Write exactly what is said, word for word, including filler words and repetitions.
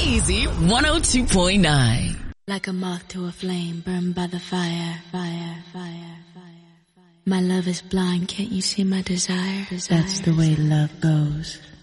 Easy one oh two point nine. Like a moth to a flame, burned by the fire, fire, fire, fire. My love is blind, can't you see my desire? desire. That's the way love goes.